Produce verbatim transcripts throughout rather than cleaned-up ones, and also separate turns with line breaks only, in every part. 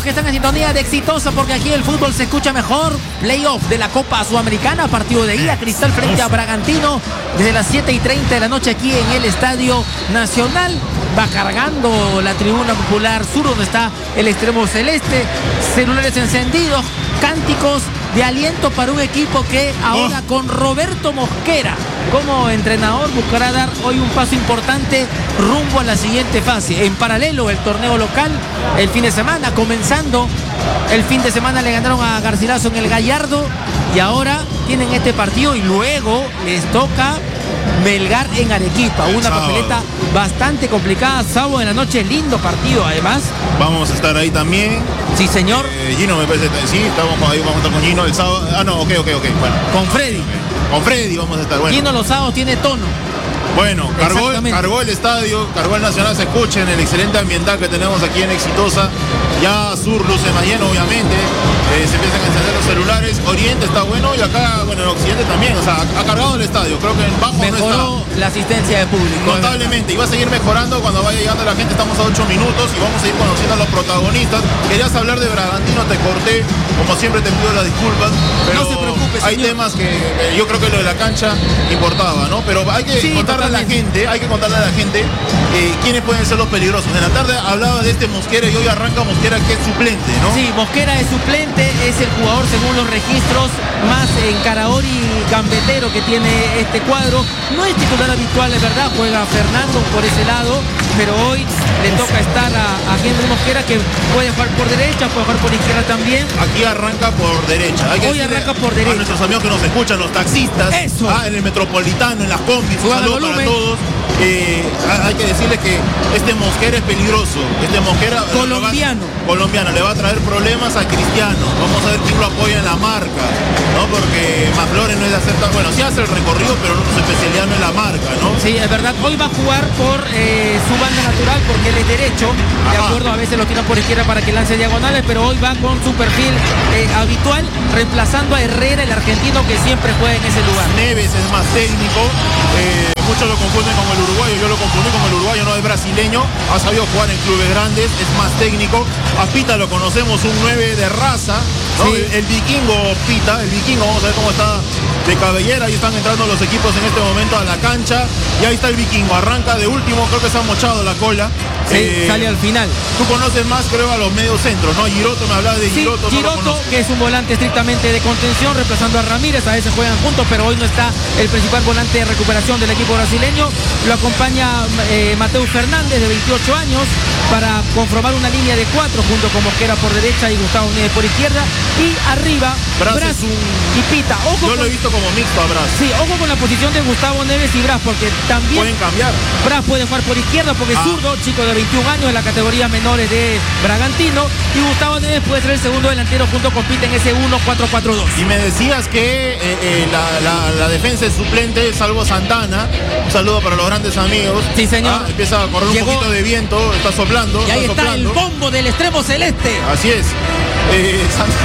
que están en sintonía de Exitosa, porque aquí el fútbol se escucha mejor. Playoff de la Copa Sudamericana, partido de ida, Cristal frente a Bragantino, desde las siete y treinta de la noche aquí en el Estadio Nacional. Va cargando la tribuna popular sur, donde está el extremo celeste. Celulares encendidos, cánticos de aliento para un equipo que ahora con Roberto Mosquera como entrenador buscará dar hoy un paso importante rumbo a la siguiente fase. En paralelo, el torneo local el fin de semana, comenzando el fin de semana le ganaron a Garcilaso en el Gallardo y ahora tienen este partido y luego les toca Melgar en Arequipa, una papeleta bastante complicada. Sábado en la noche, lindo partido además.
Vamos a estar ahí también.
Sí, señor.
Eh, Gino me parece, sí, estamos ahí, vamos a estar con Gino el sábado. Ah, no, ok, ok, ok. Bueno.
Con Freddy.
Con Freddy vamos a estar, bueno.
Gino los sábados tiene tono.
Bueno, cargó, cargó el estadio, cargó el Nacional, se escucha en el excelente ambiental que tenemos aquí en Exitosa. Ya sur luce más lleno, obviamente. Eh, se empiezan a encender los celulares. Oriente está bueno y acá, bueno, el occidente también. O sea, ha cargado el estadio. Creo que en bajo
mejoró
no está.
La asistencia de público.
Notablemente. Y va a seguir mejorando cuando vaya llegando la gente. Estamos a ocho minutos y vamos a ir conociendo a los protagonistas. Querías hablar de Bragantino, te corté. Como siempre te pido las disculpas. Pero
no se preocupe,
hay
señor.
temas que eh, yo creo que lo de la cancha importaba, ¿no? Pero hay que sí, contarle totalmente. a la gente, hay que contarle a la gente eh, quiénes pueden ser los peligrosos. En la tarde hablaba de este Mosquera y hoy arranca Mosquera, que es suplente, ¿no?
Sí, Mosquera es suplente, es el jugador según los registros más encarador y gambetero que tiene este cuadro. No es titular habitual, es verdad, juega Fernando por ese lado, pero hoy le toca estar a, a Henry Mosquera, que puede jugar por derecha, puede jugar por izquierda también.
Aquí arranca por derecha. Hay que
hoy arranca por derecha.
A nuestros amigos que nos escuchan, los taxistas,
Eso.
Ah, en el Metropolitano, en las combis, un saludo para todos. Eh, hay que decirle que este Mosquera es peligroso. Este Mosquera
colombiano.
Le va, colombiano le va a traer problemas a Cristiano. Vamos a ver quién lo apoya en la marca, ¿no? Porque Maflores no es de hacer tan bueno, sí hace el recorrido, pero no, su especialidad no es la marca, ¿no?
Sí, es verdad. Hoy va a jugar por eh, su banda natural porque él es derecho. Ajá. De acuerdo, a veces lo tiran por izquierda para que lance diagonales, pero hoy va con su perfil eh, habitual, reemplazando a Herrera, el argentino que siempre juega en ese lugar.
Neves es más técnico. Eh, muchos lo confunden con el uruguayo, yo lo confundí con el uruguayo, no es brasileño, ha sabido jugar en clubes grandes, es más técnico. A Pita lo conocemos, un nueve de raza, ¿no? Sí. el, el vikingo Pita, el vikingo, vamos a ver cómo está de cabellera. Ahí están entrando los equipos en este momento a la cancha y ahí está el vikingo, arranca de último, creo que se ha mochado la cola.
Sí, eh, sale al final.
Tú conoces más, creo, a los medios centros, ¿no? Giroto, me hablaba de
sí,
Giroto.
Giroto,
no
que es un volante estrictamente de contención, reemplazando a Ramírez. A veces juegan juntos, pero hoy no está el principal volante de recuperación del equipo brasileño. Lo acompaña eh, Mateus Fernández, de veintiocho años, para conformar una línea de cuatro, junto con Mosquera por derecha y Gustavo Nieves por izquierda. Y arriba,
Braz,
Braz
es un...
y Pita. Ojo
Yo
con...
lo he visto como mixto a Braz.
Sí, ojo con la posición de Gustavo Nieves y Braz, porque también...
Pueden cambiar.
Braz puede jugar por izquierda porque es
ah.
zurdo, chico de veintiún años, en la categoría menores de Bragantino. Y Gustavo Nieves puede ser el segundo delantero junto con Pita en ese uno cuatro cuatro dos.
Y me decías que eh, eh, la, la, la defensa es suplente, salvo Santana. Un saludo para los grandes amigos.
Sí, señor.
Ah, empieza a correr
Llegó...
un poquito de viento, está soplando.
Y ahí está,
está
el bombo del extremo celeste.
Así es. Eh,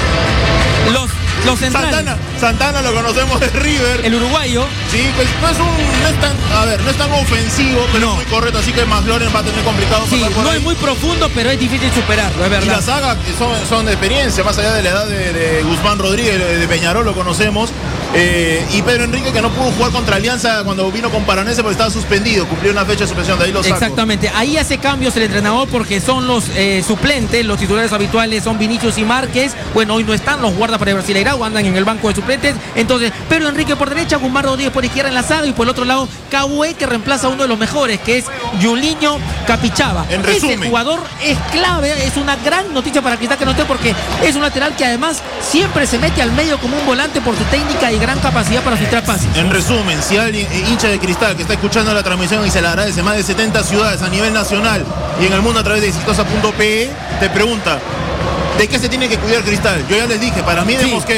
San...
Los, los centrales.
Santana, Santana lo conocemos de River.
El uruguayo.
Sí, pues no es un, no es tan, a ver, no es tan ofensivo, pero no. es muy correcto, así que Maflores va a tener complicado.
Sí,
por
no
ahí.
es muy profundo, pero es difícil superarlo, es verdad.
Y la saga son, son de experiencia, más allá de la edad de, de Guzmán Rodríguez, de Peñarol, lo conocemos. Eh, y Pedro Enrique, que no pudo jugar contra Alianza cuando vino con Paranense porque estaba suspendido, cumplió una fecha de suspensión, de ahí lo saco.
Exactamente, ahí hace cambios el entrenador porque son los eh, suplentes, los titulares habituales son Vinicius y Márquez. Bueno, hoy no están, los guarda para el Brasileirao, andan en el banco de suplentes. Entonces, Pedro Enrique por derecha, Guzmán Rodríguez por izquierda enlazado y por el otro lado, Cabué, que reemplaza a uno de los mejores, que es Julinho Capichaba.
En resumen,
ese jugador es clave, es una gran noticia para Cristal que no esté, porque es un lateral que además siempre se mete al medio como un volante por su técnica y gran capacidad para filtrar pases.
En resumen, si alguien hincha de Cristal que está escuchando la transmisión y se le agradece, más de setenta ciudades a nivel nacional y en el mundo a través de exitosa punto pe, te pregunta, ¿de qué se tiene que cuidar Cristal? Yo ya les dije, para mí de sí. Mosquera.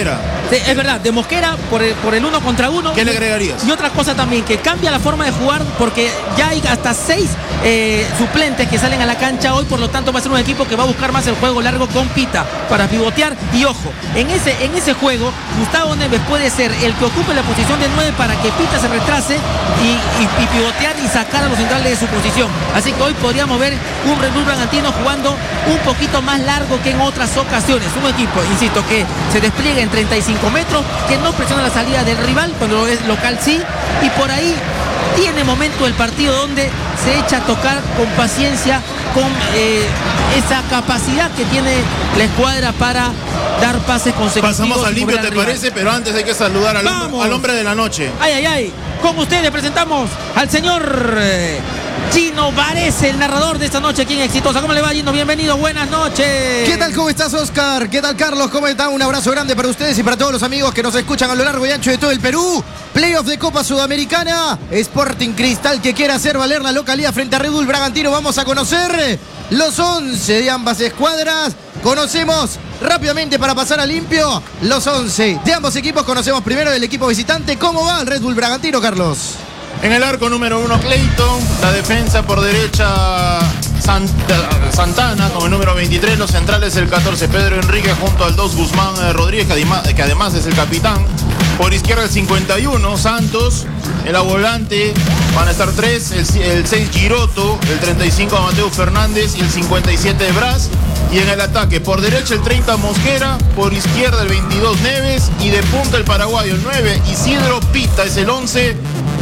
Sí, es verdad, de Mosquera por el, por el uno contra uno.
¿Qué le agregarías?
Y otra cosa también, que cambia la forma de jugar porque ya hay hasta seis eh, suplentes que salen a la cancha hoy, por lo tanto va a ser un equipo que va a buscar más el juego largo con Pita para pivotear. Y ojo, en ese, en ese juego, Gustavo Neves puede ser el que ocupe la posición de nueve para que Pita se retrase y, y, y pivotear y sacar a los centrales de su posición. Así que hoy podríamos ver un Red Bull Bragantino jugando un poquito más largo que en otras ocasiones. Un equipo, insisto, que se despliega en treinta y cinco metros, que no presiona la salida del rival, cuando es local sí, y por ahí tiene momento el partido donde se echa a tocar con paciencia, con eh, esa capacidad que tiene la escuadra para dar pases consecutivos.
Pasamos al limpio, ¿te parece? Pero antes hay que saludar al, hombre, al hombre de la noche.
Ay, ay, ay. Con ustedes presentamos al señor eh, Gino Varese, el narrador de esta noche aquí en Exitosa. ¿Cómo le va, Gino? Bienvenido, buenas noches.
¿Qué tal? ¿Cómo estás, Oscar? ¿Qué tal, Carlos? ¿Cómo están? Un abrazo grande para ustedes y para todos los amigos que nos escuchan a lo largo y ancho de todo el Perú. Playoff de Copa Sudamericana. Sporting Cristal que quiere hacer valer la localidad frente a Red Bull Bragantino. Vamos a conocer los once de ambas escuadras. Conocemos rápidamente para pasar a limpio los once de ambos equipos. Conocemos primero el equipo visitante. ¿Cómo va el Red Bull Bragantino, Carlos?
En el arco número uno, Clayton. La defensa por derecha, Santa, Santana con el número veintitrés. Los centrales, el catorce, Pedro Enrique, junto al dos, Guzmán eh, Rodríguez, que además, que además es el capitán. Por izquierda, el cincuenta y uno, Santos. En la volante van a estar tres, el, el seis, Giroto, el treinta y cinco, Mateo Fernández y el cincuenta y siete, Braz. Y en el ataque, por derecha el treinta, Mosquera, por izquierda el veintidós, Neves, y de punta el paraguayo, el nueve, Isidro Pita, es el once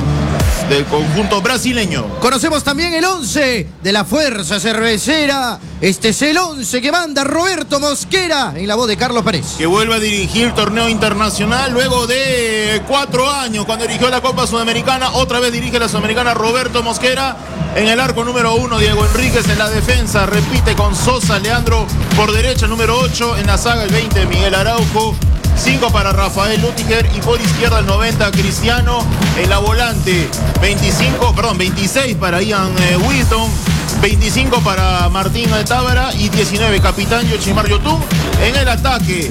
del conjunto brasileño.
Conocemos también el once de la Fuerza Cervecera. Este es el once que manda Roberto Mosquera en la voz de Carlos Pérez.
Que vuelve a dirigir torneo internacional luego de cuatro años cuando dirigió la Copa Sudamericana. Otra vez dirige la Sudamericana Roberto Mosquera. En el arco número uno, Diego Enríquez. En la defensa repite con Sosa, Leandro por derecha, número ocho. En la saga el veinte, Miguel Araujo. cinco para Rafael Lutiger y por izquierda el noventa, Cristiano. En la volante veinticinco, perdón, veintiséis para Ian eh, Wilton, veinticinco para Martín Tábara y diecinueve capitán Yoshimar Yotun. En el ataque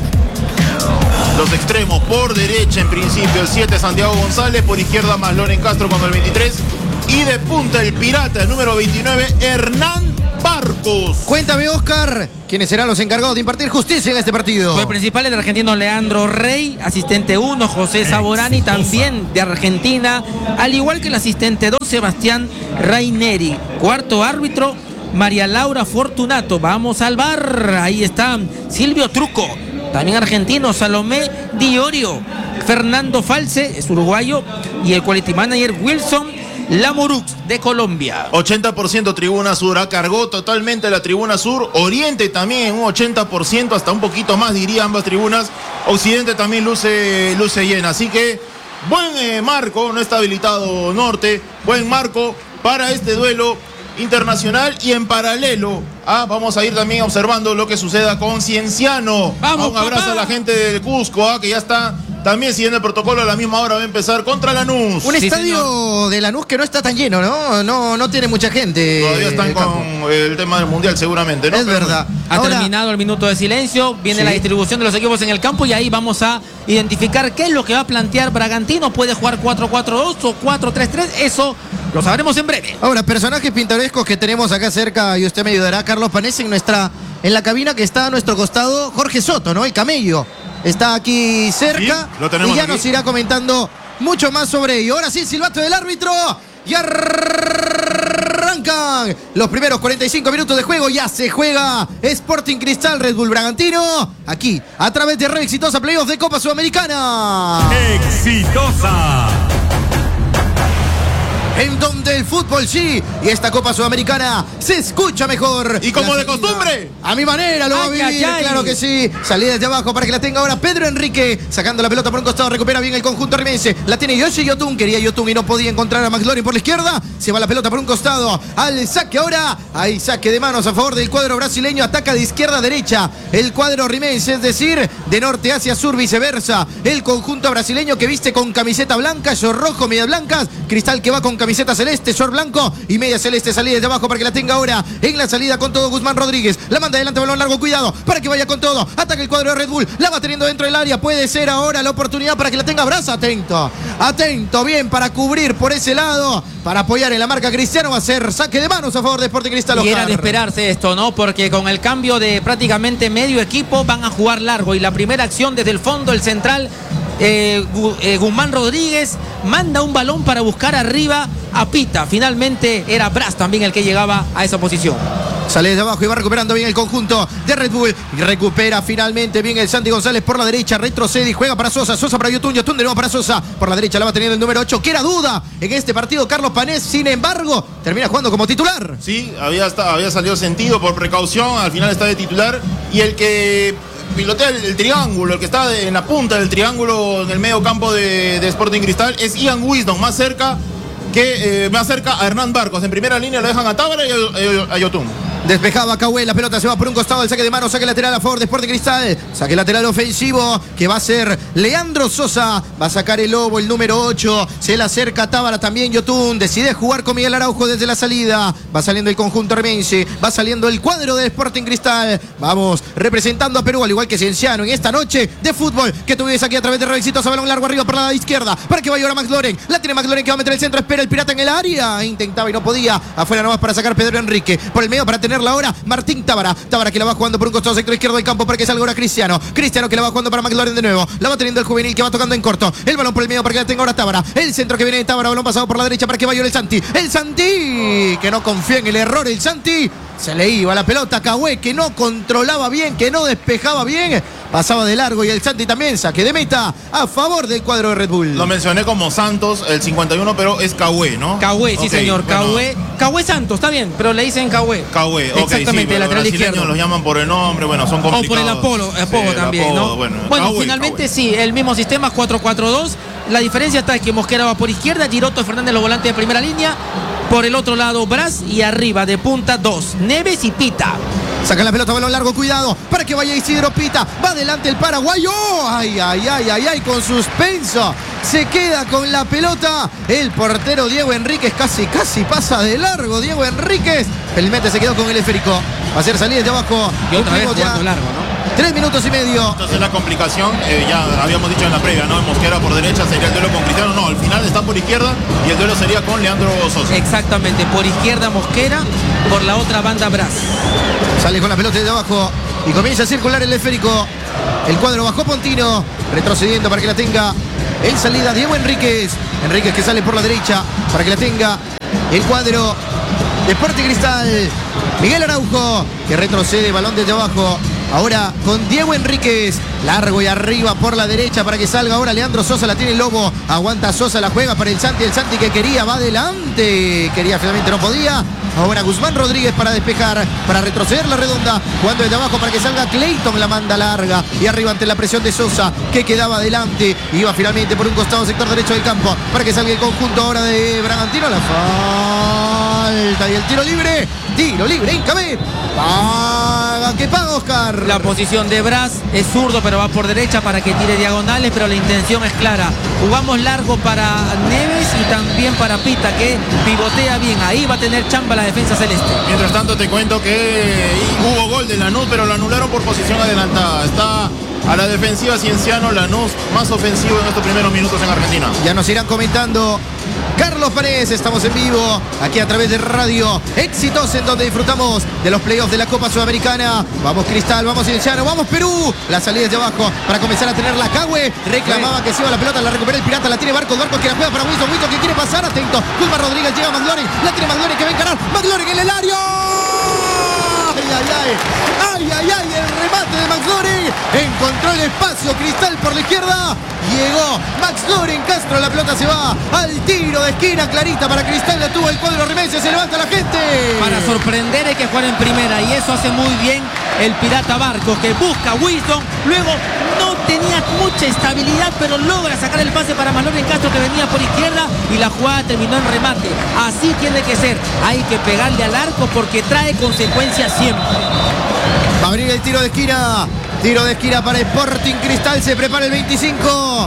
los extremos, por derecha en principio el siete, Santiago González, por izquierda Masloren Castro con el veintitrés y de punta el pirata, el número veintinueve, Hernán Barcos.
Cuéntame, Oscar, ¿quiénes serán los encargados de impartir justicia en este partido?
Fue principal el argentino Leandro Rey, asistente uno, José Saborani, también de Argentina, al igual que el asistente dos, Sebastián Raineri. Cuarto árbitro, María Laura Fortunato. Vamos al bar, ahí está Silvio Truco, también argentino, Salomé Diorio, Fernando Falce, es uruguayo, y el quality manager Wilson Lamorux de Colombia.
ochenta por ciento tribuna sur, ¿ah? Cargó totalmente la tribuna sur. Oriente también un ochenta por ciento, hasta un poquito más diría ambas tribunas. Occidente también luce, luce llena. Así que buen eh, marco, no está habilitado norte, buen marco para este duelo internacional. Y en paralelo, ah, vamos a ir también observando lo que suceda con Cienciano.
Vamos,
un abrazo
papá.
a la gente del Cusco, ah, que ya está también siguiendo el protocolo. A la misma hora va a empezar contra Lanús.
Un
Sí,
estadio
señor.
de Lanús que no está tan lleno, ¿no? No, no tiene mucha gente.
Todavía están
de
con
campo.
el tema del mundial seguramente, ¿no?
Es
Pero
verdad.
Ha
Ahora,
terminado el minuto de silencio, viene
Sí.
la distribución de los equipos en el campo y ahí vamos a identificar qué es lo que va a plantear Bragantino. Puede jugar cuatro cuatro dos o cuatro tres tres, eso lo sabremos en breve.
Ahora, personajes pintorescos que tenemos acá cerca, y usted me ayudará, Carlos Panés, en nuestra, en la cabina que está a nuestro costado, Jorge Soto, ¿no? El camello. Está aquí cerca.
Sí, lo tenemos
y ya
aquí.
nos irá comentando mucho más sobre ello. Ahora sí, silbato del árbitro. Y arrancan los primeros cuarenta y cinco minutos de juego. Ya se juega Sporting Cristal, Red Bull Bragantino. Aquí, a través de Red Exitosa Playoff de Copa Sudamericana.
Exitosa.
En donde el fútbol sí y esta Copa Sudamericana se escucha mejor.
Y como
La
de
salida,
costumbre,
a mi manera lo va a
Ay,
vivir,
ay, ay.
claro que sí. Salida desde abajo para que la tenga ahora Pedro Enrique, sacando la pelota por un costado, recupera bien el conjunto rimense. La tiene Yoshi Yotun, quería Yotun y no podía encontrar a McLaurin por la izquierda. Se va la pelota por un costado, al saque ahora. Hay saque de manos a favor del cuadro brasileño, ataca de izquierda a derecha el cuadro rimense, es decir, de norte hacia sur, viceversa. El conjunto brasileño que viste con camiseta blanca, yo rojo, medias blancas. Cristal que va con camiseta celeste, short blanco y media celeste. Salida desde abajo para que la tenga ahora. En la salida con todo Guzmán Rodríguez. La manda adelante, balón largo, cuidado para que vaya con todo. Ataca el cuadro de Red Bull. La va teniendo dentro del área. Puede ser ahora la oportunidad para que la tenga Braz. Atento. Atento. Bien para cubrir por ese lado. Para apoyar en la marca Cristiano. Va a ser saque de manos a favor de Sporting Cristal.
Y era de esperarse esto, ¿no? Porque con el cambio de prácticamente medio equipo van a jugar largo. Y la primera acción desde el fondo, el central eh, eh, Guzmán Rodríguez manda un balón para buscar arriba a Pita. Finalmente era Braz también el que llegaba a esa posición.
Sale desde abajo y va recuperando bien el conjunto de Red Bull. Recupera finalmente bien el Santi González por la derecha. Retrocede y juega para Sosa. Sosa para Yotun. Yotun de nuevo para Sosa. Por la derecha la va teniendo el número ocho. Que era duda en este partido Carlos Panés. Sin embargo, termina jugando como titular.
Sí, había, había salido sentido por precaución. Al final está de titular. Y el que pilotea el, el triángulo, el que está de, en la punta del triángulo en el medio campo de, de Sporting Cristal es Ian Wisdom, más cerca que eh, más cerca a Hernán Barcos. En primera línea lo dejan a Tábara y a, a Yotun.
Despejaba Cahué, la pelota se va por un costado, el saque de mano, saque lateral a favor de Sporting Cristal, saque lateral ofensivo que va a ser Leandro Sosa, va a sacar el lobo, el número ocho, se le acerca a Tábara también Yotun, decide jugar con Miguel Araujo desde la salida, va saliendo el conjunto armense, va saliendo el cuadro de Sporting Cristal, vamos representando a Perú, al igual que Cienciano en esta noche de fútbol que tuviste aquí a través de Radio Exitosa, balón largo arriba por la izquierda, para que vaya ahora Max Loren, la tiene Max Loren que va a meter el centro, espera el pirata en el área, intentaba y no podía, afuera nomás para sacar Pedro Enrique, por el medio para tener ahora Martín Tábara. Tábara que la va jugando por un costado sector izquierdo del campo para que salga ahora Cristiano. Cristiano que la va jugando para McLaren de nuevo. La va teniendo el juvenil que va tocando en corto. El balón por el medio para que la tenga ahora Tábara. El centro que viene de Tábara. Balón pasado por la derecha para que vaya el Santi. El Santi que no confía en el error. El Santi se le iba la pelota a Cahué que no controlaba bien, que no despejaba bien. Pasaba de largo y el Santi también saque de meta a favor del cuadro de Red Bull.
Lo mencioné como Santos, el cincuenta y uno, pero es Cahué, ¿no?
Cahué, sí,
okay,
señor.
Bueno.
Cahué. Cahué Santos, está bien, pero le dicen Cahué.
Cahué, ok.
Exactamente,
sí,
lateral izquierdo.
Los llaman por el nombre, bueno, son complicados.
O por el apolo, apodo
sí,
también,
apodo,
¿no?
Bueno,
bueno
Cahué,
finalmente
Cahué.
sí, el mismo sistema cuatro cuatro dos. La diferencia está que Mosquera va por izquierda, Giroto Fernández los volantes de primera línea. Por el otro lado, Braz y arriba de punta dos, Neves y Pita.
Saca la pelota, balón largo, cuidado, para que vaya Isidro Pita, va adelante el paraguayo, ay, ay, ay, ay, ay, con suspenso, se queda con la pelota, el portero Diego Enríquez casi, casi pasa de largo, Diego Enríquez, felizmente se quedó con el esférico, va a ser salida de abajo,
Y otra vez
Cumplimos
jugando largo, ¿no?
Tres minutos y medio.
Entonces la complicación, eh, ya habíamos dicho en la previa, ¿no? Mosquera por derecha sería el duelo con Cristiano, no, al final está por izquierda y el duelo sería con Leandro Sosa.
Exactamente, por izquierda Mosquera, por la otra banda Braz.
Sale con la pelota de abajo y comienza a circular el esférico. El cuadro bajó Pontino, retrocediendo para que la tenga en salida Diego Enríquez. Enríquez que sale por la derecha para que la tenga el cuadro de Sporting Cristal. Miguel Araujo que retrocede, balón desde abajo. Ahora con Diego Enríquez, largo y arriba por la derecha para que salga ahora Leandro Sosa, la tiene el Lobo, aguanta Sosa, la juega para el Santi, el Santi que quería, va adelante, quería finalmente no podía, ahora Guzmán Rodríguez para despejar, para retroceder la redonda, jugando desde abajo para que salga Clayton, la manda larga y arriba ante la presión de Sosa, que quedaba adelante, iba finalmente por un costado sector derecho del campo, para que salga el conjunto ahora de Bragantino, la falta y el tiro libre, tiro libre, Incamé, paga, que paga Oscar.
La posición de Braz es zurdo, pero va por derecha para que tire diagonales, pero la intención es clara. Jugamos largo para Neves y también para Pita, que pivotea bien. Ahí va a tener chamba la defensa celeste.
Mientras tanto te cuento que hubo gol de Lanús, pero lo anularon por posición adelantada. Está a la defensiva Cienciano, Lanús más ofensivo en estos primeros minutos en Argentina.
Ya nos irán comentando Carlos Paredes, estamos en vivo aquí a través de Radio Éxitos, en donde disfrutamos de los playoffs de la Copa Sudamericana. Vamos Cristal, vamos Cienciano, vamos Perú. La salida es de abajo para comenzar a tener la Cahué. Reclamaba que se iba la pelota, la recupera el Pirata, la tiene Barcos, Barcos que la juega para Wilson, Wilson que quiere pasar, atento. Guzmán Rodríguez llega a McLaurin, la tiene McLaurin que va a encarar, McLaurin en el área. Ay, ay, ay, ay, ay, ay, el remate de Max Loren, encontró el espacio Cristal por la izquierda, llegó Max Loren Castro, la pelota se va al tiro de esquina clarita para Cristal, la tuvo el cuadro rimense, se levanta la gente.
Para sorprender hay que jugar en primera y eso hace muy bien el Pirata Barcos, que busca a Wilson, luego no tenía mucha estabilidad, pero logra sacar el pase para Maloren Castro que venía por izquierda y la jugada terminó en remate. Así tiene que ser, hay que pegarle al arco porque trae consecuencias siempre.
Va a abrir el tiro de esquina, tiro de esquina para Sporting Cristal, se prepara el veinticinco.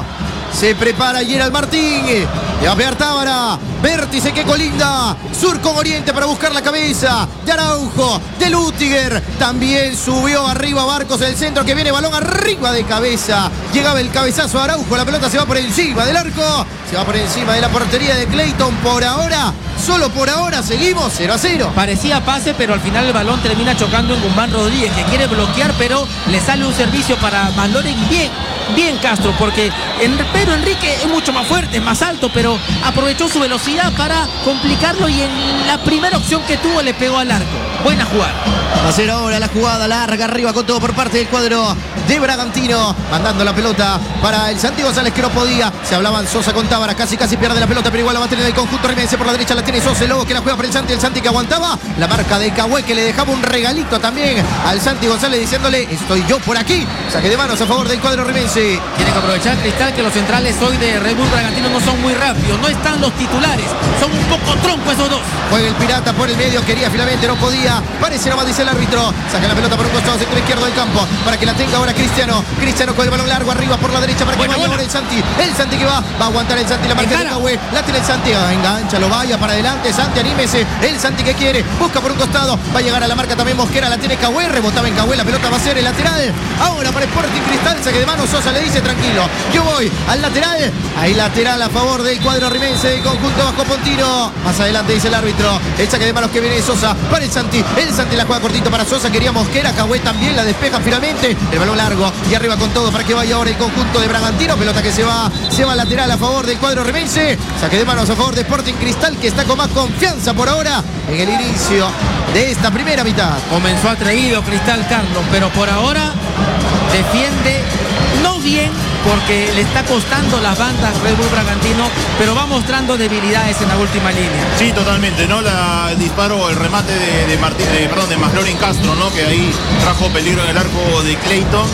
Se prepara Gerald Martín. Le va a pegar Tábara. Vértice que colinda sur con oriente para buscar la cabeza de Araujo, de Lutiger. También subió arriba Barcos en el centro, que viene balón arriba de cabeza. Llegaba el cabezazo de Araujo, la pelota se va por encima del arco, se va por encima de la portería de Clayton. Por ahora, solo por ahora, seguimos cero a cero.
Parecía pase, pero al final el balón termina chocando en Guzmán Rodríguez, que quiere bloquear, pero le sale un servicio para Magloren. Bien, bien Castro, porque en, Pedro Enrique es mucho más fuerte, es más alto, pero aprovechó su velocidad para complicarlo y en la primera opción que tuvo le pegó al arco. Buena jugada.
Va a ser ahora la jugada larga arriba con todo por parte del cuadro de Bragantino, mandando la pelota para el Santi González, que no podía. Se hablaban Sosa con Tábara, casi casi pierde la pelota, pero igual la va a tener el conjunto rimense. Por la derecha la tiene Sosa, el Lobo que la juega por el Santi, el Santi que aguantaba la marca de Cahué, que le dejaba un regalito también al Santi González diciéndole: estoy yo por aquí. Saque de manos a favor del cuadro rimense.
Tiene que aprovechar Cristal que los centrales hoy de Red Bull Bragantino no son muy rápidos, no están los titulares, son un poco tronco esos dos.
Juega el Pirata por el medio, quería finalmente, no podía. Parece nomás, dice el árbitro. Saca la pelota por un costado, sector izquierdo del campo, para que la tenga ahora Cristiano. Cristiano con el balón largo arriba por la derecha para que
bueno,
vaya
bueno.
ahora el Santi. El Santi que va, va a aguantar el Santi, la marca de Cahué. La tiene el Santi, engancha, lo vaya para adelante. Santi, anímese. El Santi que quiere, busca por un costado, va a llegar a la marca también Mosquera, la tiene Cahué, rebotaba en Cahué, la pelota va a ser el lateral. Ahora para Sporting Cristal, saque de mano. Sosa le dice: tranquilo, yo voy al lateral. Ahí lateral a favor del cuadro rimense del conjunto Vasco Pontino. Más adelante dice el árbitro, el saque de manos que viene de Sosa para el Santi. El Santi la juega cortito para Sosa, quería Mosquera, Cahué también la despeja finalmente. El balón largo y arriba con todo para que vaya ahora el conjunto de Bragantino. Pelota que se va, se va lateral a favor del cuadro rimense. Saque de manos a favor de Sporting Cristal, que está con más confianza por ahora en el inicio de esta primera mitad.
Comenzó atrevido Cristal, Carlos, pero por ahora defiende no bien, porque le está costando las bandas Red Bull Bragantino, pero va mostrando debilidades en la última línea.
Sí, totalmente, ¿no? La, el disparo, el remate de, de, Martín, de, perdón, de Magloren Castro, ¿no? Que ahí trajo peligro en el arco de Clayton.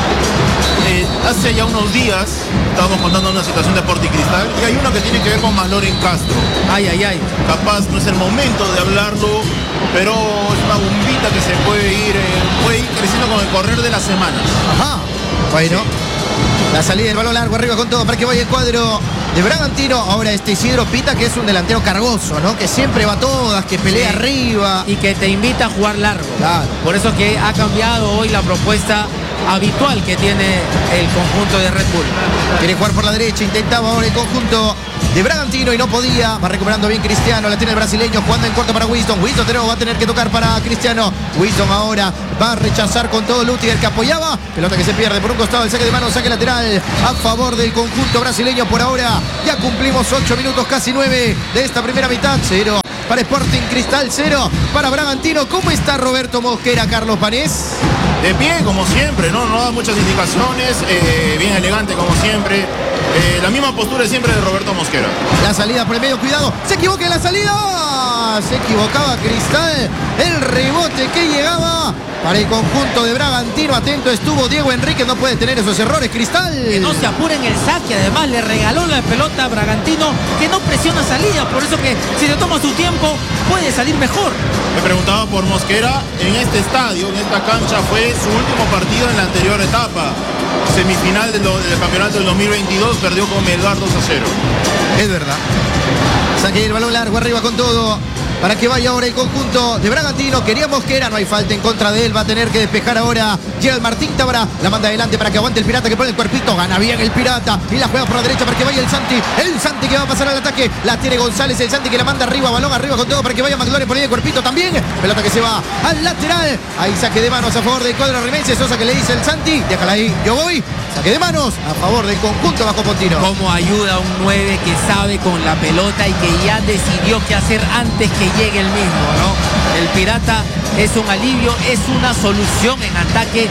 Eh, hace ya unos días estábamos contando una situación de Sporting Cristal y hay una que tiene que ver con Magloren Castro.
Ay, ay, ay.
Capaz no es el momento de hablarlo, pero es una bombita que se puede ir, eh, puede ir creciendo con el correr de las semanas.
Ajá. Bueno. Sí. La salida del balón largo arriba con todo para que vaya el cuadro de Bragantino. Ahora este Isidro Pita, que es un delantero cargoso, ¿no? Que siempre va a todas, que pelea sí. arriba.
Y que te invita a jugar largo.
Claro.
Por eso que ha cambiado hoy la propuesta habitual que tiene el conjunto de Red Bull.
Quiere jugar por la derecha, intentaba ahora el conjunto de Bragantino y no podía. Va recuperando bien Cristiano, la tiene el brasileño, jugando en corto para Winston. Winston de nuevo va a tener que tocar para Cristiano. Winston ahora va a rechazar con todo Lutiger, que apoyaba. Pelota que se pierde por un costado, el saque de mano, saque lateral a favor del conjunto brasileño. Por ahora ya cumplimos ocho minutos, casi nueve de esta primera mitad. Cero para Sporting Cristal, cero para Bragantino. ¿Cómo está Roberto Mosquera, Carlos Panés?
De pie, como siempre, no, no da muchas indicaciones, eh, bien elegante como siempre. Eh, la misma postura de siempre de Roberto Mosquera.
La salida por el medio, cuidado, se equivoca en la salida. Se equivocaba Cristal. El rebote que llegaba para el conjunto de Bragantino. Atento estuvo Diego Enríquez, no puede tener esos errores Cristal.
Que no se apure en el saque, además le regaló la pelota a Bragantino, que no presiona salida, por eso que si le toma su tiempo puede salir mejor.
Me preguntaba por Mosquera, en este estadio, en esta cancha fue su último partido en la anterior etapa. Semifinal del, del campeonato del dos mil veintidós, perdió con Melgar dos a cero.
Es verdad. Saque el balón largo arriba con todo para que vaya ahora el conjunto de Bragantino. Quería Mosquera, no hay falta en contra de él, va a tener que despejar ahora Gerald Martín. Tábara la manda adelante para que aguante el Pirata, que pone el cuerpito, gana bien el Pirata y la juega por la derecha para que vaya el Santi. El Santi que va a pasar al ataque, la tiene González, el Santi que la manda arriba, balón arriba con todo para que vaya Magloren, por ahí el cuerpito también. Pelota que se va al lateral, ahí saque de manos a favor del cuadro rimense. Sosa que le dice el Santi, déjala ahí, yo voy. Saque de manos a favor del conjunto Vasco Pontino.
Como ayuda un nueve que sabe con la pelota y que ya decidió qué hacer antes que llegue el mismo, ¿no? El Pirata es un alivio, es una solución en ataque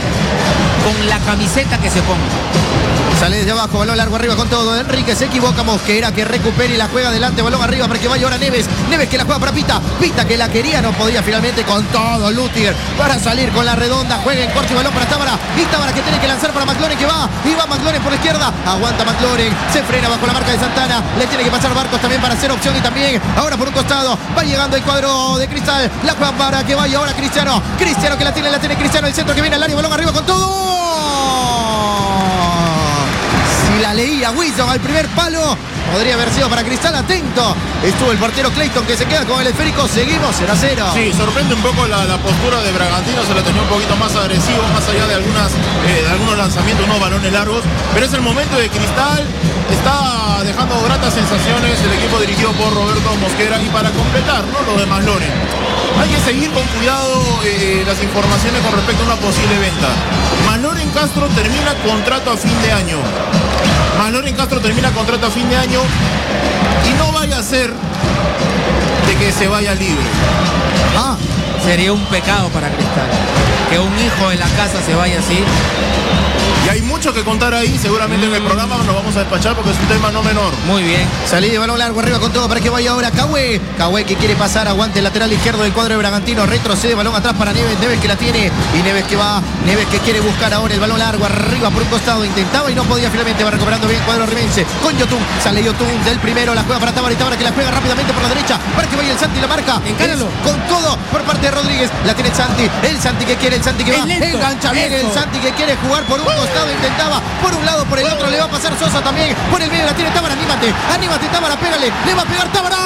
con la camiseta que se ponga.
Sale desde abajo, balón largo arriba con todo. Enrique se equivoca, Mosquera que recupera y la juega adelante, balón arriba para que vaya ahora Neves. Neves que la juega para Pita. Pita que la quería, no podía finalmente con todo Lutiger para salir con la redonda. Juega en corto y balón para Tábara. Y Tábara que tiene que lanzar para Magloren, que va. Y va Magloren por la izquierda. Aguanta Magloren. Se frena bajo la marca de Santana. Le tiene que pasar Barcos también para hacer opción y también ahora por un costado. Va llegando el cuadro de Cristal. La juega para que vaya ahora Cristiano. Cristiano que la tiene, la tiene Cristiano. El centro que viene al área, balón arriba con todo. Y la leía Wisdom al primer palo. Podría haber sido para Cristal, atento. Estuvo el portero Clayton que se queda con el esférico. Seguimos cero a cero.
Sí, sorprende un poco la, la postura de Bragantino. Se la tenía un poquito más agresivo, más allá de, algunas, eh, de algunos lanzamientos, unos balones largos. Pero es el momento de Cristal. Está dejando gratas sensaciones el equipo dirigido por Roberto Mosquera. Y para completar, ¿no?, lo de Masloren, hay que seguir con cuidado eh, las informaciones con respecto a una posible venta. Masloren Castro termina contrato a fin de año. Masloren Castro termina contrato a fin de año y no vaya a ser de que se vaya libre.
Ah, sería un pecado para Cristal que un hijo de la casa se vaya así.
Y hay mucho que contar ahí, seguramente mm. en el programa nos vamos a despachar porque es un tema no menor.
Muy bien.
Salí de balón largo arriba con todo para que vaya ahora Cahue. Cahue que quiere pasar, aguante el lateral izquierdo del cuadro de Bragantino. Retrocede, balón atrás para Neves. Neves que la tiene y Neves que va. Neves que quiere buscar ahora el balón largo arriba por un costado. Intentaba y no podía, finalmente va recuperando bien el cuadro rimense. Con Yotun, sale Yotun del primero. La juega para Tábara y Tábara que la juega rápidamente por la derecha para que vaya el Santi y la marca.
Encáralo.
Con todo por parte de Rodríguez. La tiene el Santi. El Santi que quiere, el Santi que va. Engancha bien el Santi que quiere jugar por un costado. Intentaba por un lado, por el otro, le va a pasar Sosa también. Por el medio la tiene Tábara, anímate, anímate Tábara, pégale, le va a pegar Tábara.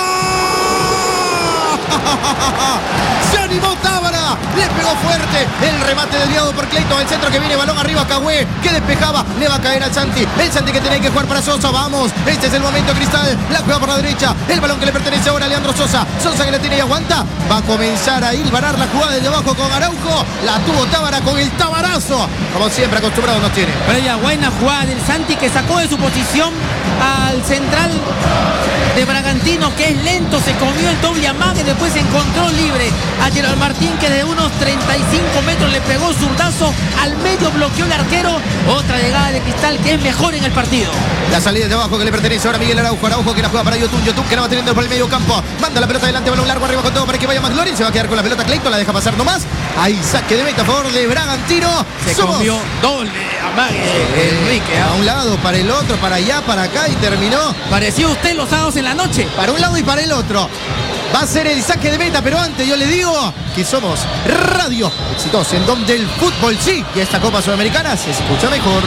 Se animó Tábara, le pegó fuerte. El remate desviado por Clayton, el centro que viene, balón arriba, Cahue, que despejaba, le va a caer al Santi. El Santi que tiene que jugar para Sosa, vamos. Este es el momento, Cristal, la juega por la derecha. El balón que le pertenece ahora a Leandro Sosa. Sosa que la tiene y aguanta. Va a comenzar a hilvanar la jugada desde abajo con Araujo. La tuvo Tábara con el tabarazo. Como siempre, acostumbrado nos tiene.
Pero ya buena jugada del Santi que sacó de su posición al central de Bragantino, que es lento, se comió el doble amague, después se encontró libre a Gerald Martín, que de unos treinta y cinco metros le pegó zurdazo al medio, bloqueó el arquero. Otra llegada de Cristal que es mejor en el partido.
La salida de abajo que le pertenece ahora a Miguel Araujo. Araujo que la juega para Yotun. Yotun que la va teniendo por el medio campo. Manda la pelota adelante, balón largo arriba con todo para que vaya McLaurin. Se va a quedar con la pelota Clayton, la deja pasar nomás. Ahí saque de meta a favor de Bragantino.
Se
Somos...
comió doble amague eh, Enrique. ¿eh?
A un lado, para el otro, para allá, para acá y terminó.
Pareció usted los sábados en la noche.
Para un lado y para el otro. Va a ser el saque de meta, pero antes yo le digo que somos radio exitosa en donde el fútbol sí y esta Copa Sudamericana se escucha mejor.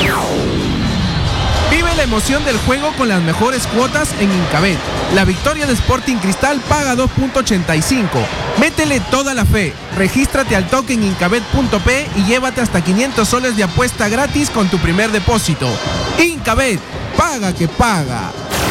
Vive la emoción del juego con las mejores cuotas en Incabet. La victoria de Sporting Cristal paga dos punto ochenta y cinco. Métele toda la fe. Regístrate al toque en incabet punto pe y llévate hasta quinientos soles de apuesta gratis con tu primer depósito. Incabet, paga que paga.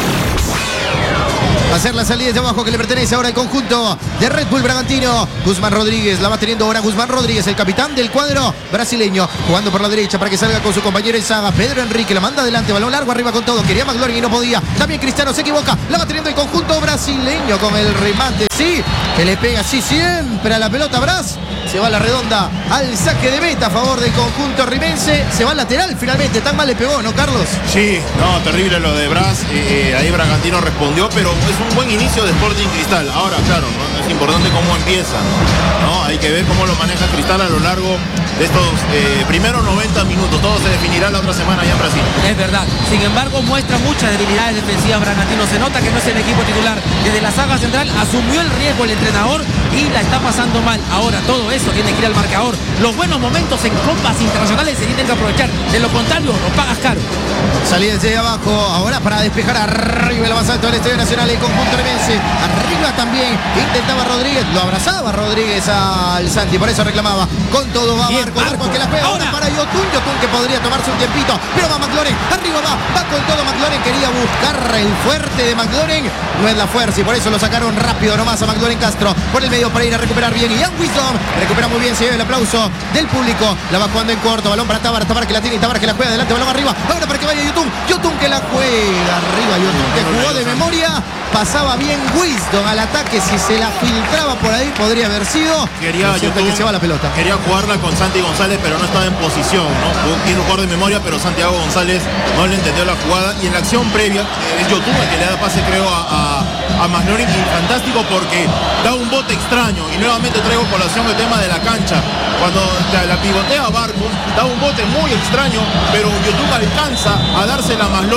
Va a ser la salida de abajo que le pertenece ahora al conjunto de Red Bull Bragantino. Guzmán Rodríguez la va teniendo ahora Guzmán Rodríguez, el capitán del cuadro brasileño, jugando por la derecha para que salga con su compañero en saga. Pedro Enrique la manda adelante, balón largo arriba con todo. Quería McLaurin y no podía. También Cristiano se equivoca. La va teniendo el conjunto brasileño con el remate. Sí, que le pega sí siempre a la pelota Braz. Se va a la redonda al saque de meta a favor del conjunto rimense. Se va al lateral finalmente. Tan mal le pegó, ¿no, Carlos?
Sí, no, terrible lo de Braz. Eh, ahí Bragantino respondió, pero es un buen inicio de Sporting Cristal. Ahora, claro, ¿no? Es importante cómo empieza, ¿no? Hay que ver cómo lo maneja Cristal a lo largo de estos eh, primeros noventa minutos. Todo se definirá la otra semana allá en Brasil.
Es verdad. Sin embargo, muestra muchas debilidades defensivas Bragantino. Se nota que no es el equipo titular. Desde la saga central asumió el riesgo el entrenador y la está pasando mal. Ahora todo eso tiene que ir al marcador. Los buenos momentos en copas internacionales se tienen que aprovechar. De lo contrario, lo pagas caro.
Salida desde abajo, ahora para despejar arriba el avanzado del Estadio Nacional, el conjunto rimense. Arriba también intentaba Rodríguez, lo abrazaba Rodríguez al Santi, por eso reclamaba. Con todo va Marco, Marco que la juega ahora, ahora para Yotun, Yotun que podría tomarse un tiempito, pero va McLaurin, arriba va, va con todo McLaurin, quería buscar el fuerte de McLaurin, no es la fuerza y por eso lo sacaron rápido nomás a McLaurin Castro, por el medio para ir a recuperar bien. Y Ian Wisdom recupera muy bien, se lleva el aplauso del público, la va jugando en corto, balón para Tábara, Tábara que la tiene y Tábara que la juega adelante, balón arriba, ahora para que vaya Yotun, Yotun que la juega arriba, Yotun que jugó de memoria, pasaba bien Wisdom al ataque, si se la filtraba por ahí podría haber sido.
Quería Yotun,
que se va la pelota.
Quería jugarla con Santi González, pero no estaba en posición, ¿no? Quiso jugar de memoria, pero Santiago González no le entendió la jugada. Y en la acción previa, es Yotun el que le da pase, creo, a, a, a McLaurin, y fantástico porque da un bote extraño. Y nuevamente traigo colación el tema de la cancha. Cuando la, la pivotea Barcos, da un bote muy extraño, pero Yotun alcanza a dársela a McLaurin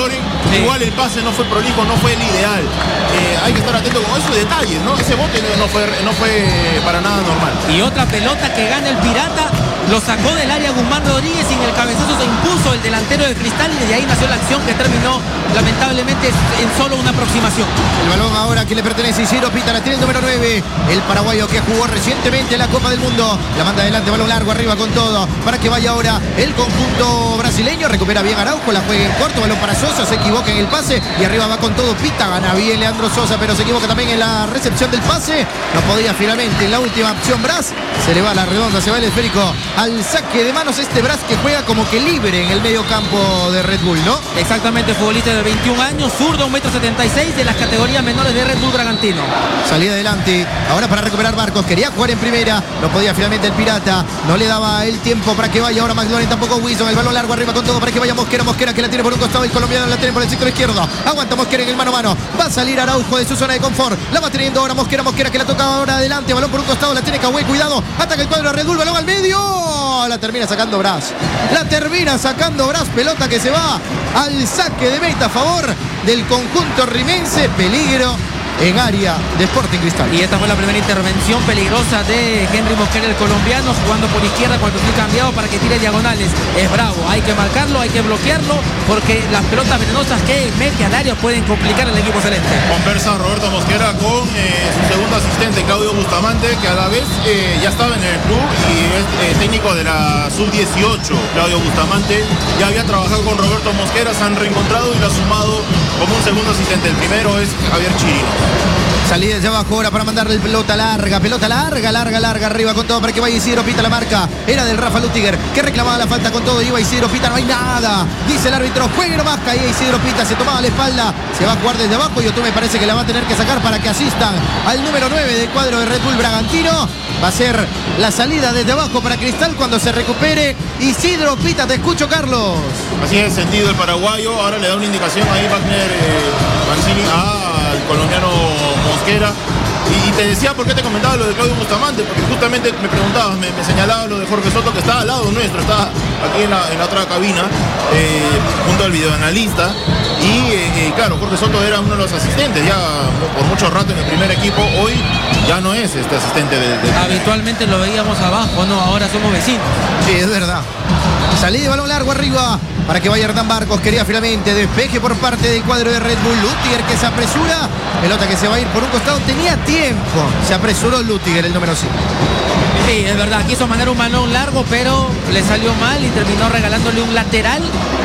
Sí. Igual el pase no fue prolijo, no fue el ideal. Eh, hay que estar atento con esos detalles, ¿no? Ese bote no fue, no fue para nada normal.
Y otra pelota que gana el Pirata, lo sacó del área Guzmán Rodríguez y en el cabezazo se impuso el delantero del Cristal y desde ahí nació la acción que terminó lamentablemente en solo una aproximación.
El balón ahora que le pertenece a Isidro Pita, la tiene el número nueve, el paraguayo que jugó recientemente en la Copa del Mundo. La manda adelante, balón largo, arriba con todo, para que vaya ahora el conjunto brasileño. Recupera bien Araujo, la juega en corto, balón para Sosa, se equivoca en el pase y arriba va con todo Pita. Gana bien Leandro Sosa, pero se equivoca también en la recepción del pase. No podía finalmente en la última opción Brás. Se le va la redonda, se va el esférico al saque de manos. Este Brás que juega como que libre en el medio campo de Red Bull, ¿no?
Exactamente, futbolista de veintiún años, zurdo, un metro setenta y seis, de las categorías menores de Red Bull Bragantino.
Salía adelante, ahora para recuperar Marcos, quería jugar en primera, no podía finalmente el Pirata, no le daba el tiempo para que vaya ahora McLaurin, tampoco Wilson, el balón largo arriba con todo para que vaya Mosquera, Mosquera que la tiene por un costado y colombiano la tiene por el sector izquierdo, aguanta Mosquera en el mano a mano, va a salir Araujo de su zona de confort, la va teniendo ahora Mosquera, Mosquera que la toca ahora adelante, balón por un costado, la tiene Cahué, cuidado, ataca el cuadro de Red Bull, balón al medio, la termina sacando Brás, la termina sacando Brás, pelota que se va al saque de meta a favor del conjunto rimense, peligro en área de Sporting Cristal.
Y esta fue la primera intervención peligrosa de Henry Mosquera, el colombiano, jugando por izquierda cuando fue cambiado para que tire diagonales. Es bravo, hay que marcarlo, hay que bloquearlo, porque las pelotas venenosas que mete al área pueden complicar al equipo celeste.
Conversa Roberto Mosquera con eh, su segundo asistente, Claudio Bustamante, que a la vez eh, ya estaba en el club y es eh, técnico de la sub dieciocho. Claudio Bustamante ya había trabajado con Roberto Mosquera, se han reencontrado y lo ha sumado como un segundo asistente. El primero es Javier Chirino.
Salida desde abajo ahora para mandarle pelota larga, pelota larga, larga, larga, arriba con todo para que vaya Isidro Pita, la marca era del Rafa Lutiger, que reclamaba la falta con todo, iba Isidro Pita, no hay nada, dice el árbitro, juegue nomás, caía Isidro Pita, se tomaba la espalda, se va a jugar desde abajo y Otto me parece que la va a tener que sacar para que asistan al número nueve del cuadro de Red Bull Bragantino. Va a ser la salida desde abajo para Cristal cuando se recupere Isidro Pita. Te escucho, Carlos.
Así es, sentido el paraguayo. Ahora le da una indicación ahí Wagner eh, Mancini al colombiano Mosquera. Y, y te decía por qué te comentaba lo de Claudio Bustamante, porque justamente me preguntabas, me, me señalaba lo de Jorge Soto, que está al lado nuestro, está aquí en la, en la otra cabina, eh, junto al videoanalista. Y eh, eh, claro, Jorge Soto era uno de los asistentes, ya por mucho rato en el primer equipo, hoy ya no es este asistente de, de...
Habitualmente lo veíamos abajo, no, ahora somos vecinos.
Sí, es verdad. Salida de balón largo arriba para que vaya Hernán Barcos. Quería finalmente despeje por parte del cuadro de Red Bull. Lutiger que se apresura. Pelota que se va a ir por un costado. Tenía tiempo. Se apresuró Lutiger, el número cinco.
Sí, es verdad. Quiso mandar un balón largo, pero le salió mal y terminó regalándole un lateral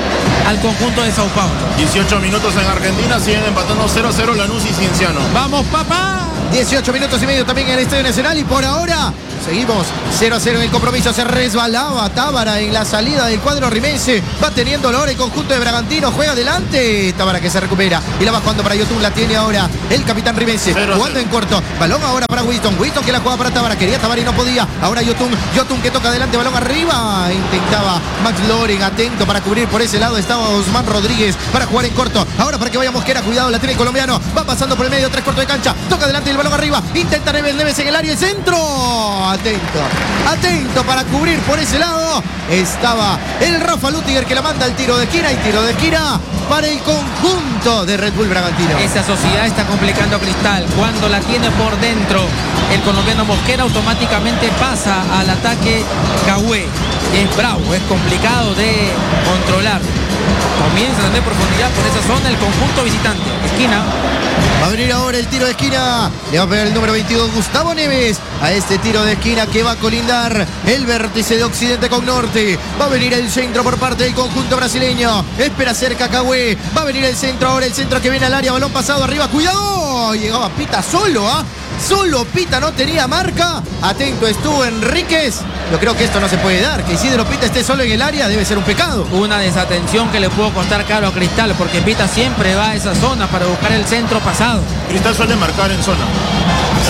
al conjunto de Sao Paulo.
dieciocho minutos en Argentina. Siguen empatando cero a cero Lanús y Cienciano.
¡Vamos, papá!
dieciocho minutos y medio también en el Estadio Nacional. Y por ahora seguimos cero a cero en el compromiso. Se resbalaba Tábara en la salida del cuadro rimense. Va teniendo ahora el conjunto de Bragantino. Juega adelante. Tábara que se recupera. Y la va jugando para Yotun. La tiene ahora el capitán rimense. Jugando en corto. Balón ahora para Winston. Winston que la juega para Tábara. Quería Tábara y no podía. Ahora Yotun. Yotun que toca adelante. Balón arriba. Intentaba Max Loren. Atento para cubrir por ese lado. Estaba Osman Rodríguez para jugar en corto. Ahora para que vaya Mosquera. Cuidado. La tiene el colombiano. Va pasando por el medio. Tres cortos de cancha. Toca adelante el balón arriba. Intenta Neves. Neves en el área. El centro. Atento, atento para cubrir por ese lado. Estaba el Rafa Lutiger que la manda al tiro de esquina y tiro de esquina para el conjunto de Red Bull Bragantino.
Esa sociedad está complicando a Cristal. Cuando la tiene por dentro el colombiano Mosquera, automáticamente pasa al ataque Cahué. Es bravo, es complicado de controlar. Comienza a tener profundidad por esa zona el conjunto visitante. Esquina.
Va a venir ahora el tiro de esquina. Le va a pegar el número veintidós, Gustavo Neves, a este tiro de esquina que va a colindar el vértice de occidente con norte. Va a venir el centro por parte del conjunto brasileño. Espera cerca Cahué. Va a venir el centro ahora, el centro que viene al área. Balón pasado arriba. ¡Cuidado! Llegaba Pita solo, ¿ah? ¿eh? Solo Pita, no tenía marca. Atento estuvo Enríquez. Yo creo que esto no se puede dar. Que Isidro Pita esté solo en el área debe ser un pecado.
Una desatención que le pudo costar caro a Cristal, porque Pita siempre va a esa zona para buscar el centro pasado.
Cristal suele marcar en zona.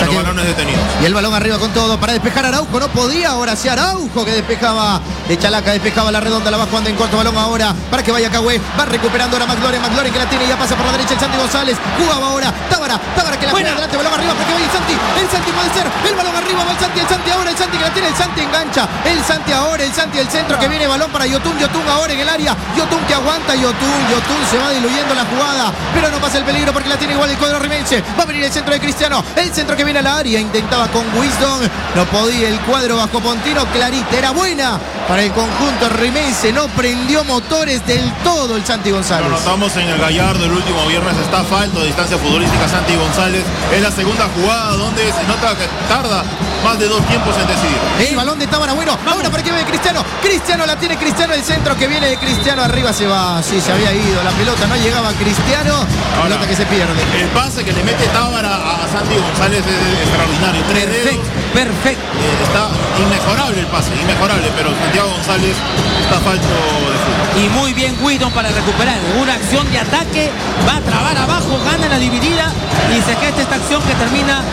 los balones detenidos.
Y el balón arriba con todo para despejar a Araujo. No podía, ahora sí Araujo que despejaba de Chalaca, despejaba la redonda, la va jugando en corto, balón ahora para que vaya Cagüe. Va recuperando ahora McLaurin, McLaurin que la tiene y ya pasa por la derecha el Santi González. Jugaba ahora Tábara, Tábara que la juega adelante, balón arriba para que vaya el Santi. El Santi puede ser, el balón arriba va el Santi, el Santi ahora, el Santi que la tiene, el Santi engancha. El Santi ahora, el Santi el centro que viene, balón para Yotun, Yotun ahora en el área. Yotun que aguanta, Yotun, Yotun se va diluyendo la jugada, pero no pasa el peligro porque la tiene igual el cuadro rimense. Va a venir el centro de Cristiano, el centro que viene a la área, intentaba con Wisdom, no podía el cuadro bajo Pontino, clarita, era buena para el conjunto rimense, no prendió motores del todo el Santi González.
Lo notamos en el Gallardo el último viernes, está falto de distancia futbolística Santi González, es la segunda jugada donde se nota que tarda más de dos tiempos en decidir.
El balón de Tábara, bueno, ahora para que vea Cristiano, Cristiano la tiene Cristiano, el centro que viene de Cristiano, arriba se va, sí, se había ido, la pelota no llegaba a Cristiano, la pelota que se pierde.
El pase que le mete Tábara a Santi González es extraordinario, tres
Perfecto,
dedos.
perfecto.
Eh, está inmejorable el pase, inmejorable, pero Santiago González está falto de fútbol.
Y muy bien Wisdom para recuperar. Una acción de ataque, va a trabar abajo, gana la dividida y se gesta esta acción que termina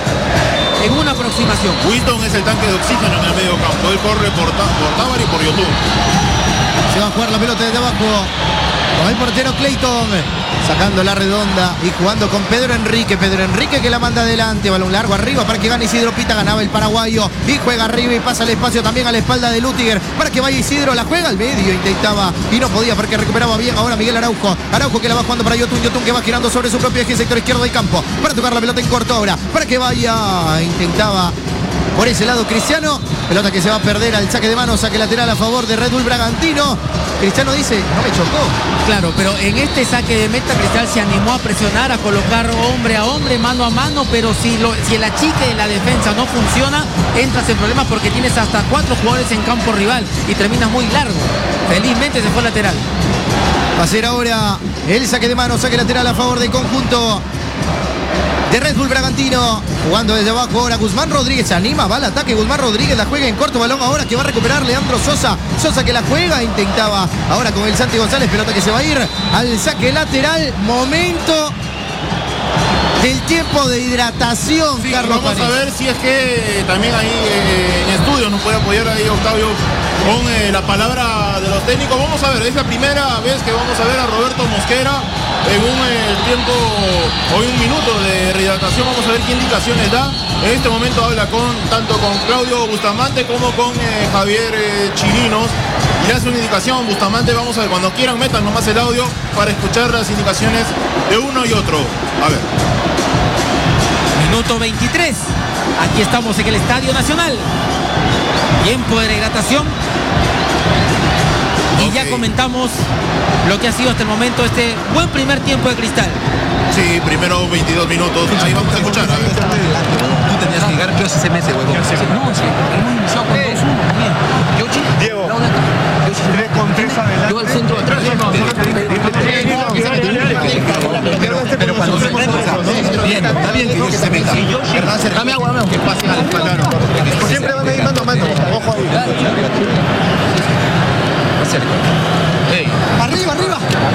en una aproximación.
Wisdom es el tanque de oxígeno en el medio campo, él corre por, por Tábara y por Yotun.
Se va a jugar la pelota desde abajo con el portero Clayton, sacando la redonda y jugando con Pedro Enrique. Pedro Enrique que la manda adelante, balón largo arriba para que gane Isidro Pita, ganaba el paraguayo y juega arriba y pasa el espacio también a la espalda de Lutiger para que vaya Isidro, la juega al medio, intentaba y no podía porque recuperaba bien ahora Miguel Araujo. Araujo que la va jugando para Yotun, Yotun que va girando sobre su propio eje sector izquierdo del campo para tocar la pelota en corto ahora, para que vaya, intentaba por ese lado Cristiano, pelota que se va a perder al saque de mano, saque lateral a favor de Red Bull Bragantino. Cristiano dice, no me chocó.
Claro, pero en este saque de meta Cristal se animó a presionar, a colocar hombre a hombre, mano a mano, pero si, lo, si el achique de la defensa no funciona, entras en problemas porque tienes hasta cuatro jugadores en campo rival y terminas muy largo. Felizmente se fue lateral.
Va a ser ahora el saque de mano, saque lateral a favor del conjunto de Red Bull Bragantino, jugando desde abajo ahora Guzmán Rodríguez, se anima, va al ataque Guzmán Rodríguez, la juega en corto, balón ahora que va a recuperar Leandro Sosa, Sosa que la juega, intentaba ahora con el Santi González, pelota que se va a ir al saque lateral, momento del tiempo de hidratación,
sí,
Carlos
vamos
Paredes.
a ver si es que también ahí eh, en estudio nos puede apoyar ahí Octavio con eh, la palabra de los técnicos. Vamos a ver, es la primera vez que vamos a ver a Roberto Mosquera en un eh, tiempo, hoy un minuto de rehidratación. Vamos a ver qué indicaciones da. En este momento habla con tanto con Claudio Bustamante como con eh, Javier eh, Chirinos. Y le hace una indicación Bustamante. Vamos a ver, cuando quieran metan nomás el audio para escuchar las indicaciones de uno y otro. A ver.
Minuto veintitrés. Aquí estamos en el Estadio Nacional. Tiempo de rehidratación. Y okay, ya comentamos lo que ha sido hasta el momento este buen primer tiempo de Cristal.
Sí, primero veintidós minutos. Ahí vamos a escuchar. A ver.
Tú tenías que llegar, yo hace seis meses, huevón.
No, sí, hemos iniciado con dos uno también. Yo,
Diego, tres con tres adelante.
Yo al centro de atrás.
Pero cuando se meta, bien, está bien que se meta.
Dame agua, dame agua.
Que pasen al claro.
Siempre van a ir mano a mano. Ojo ahí.
Arriba, arriba.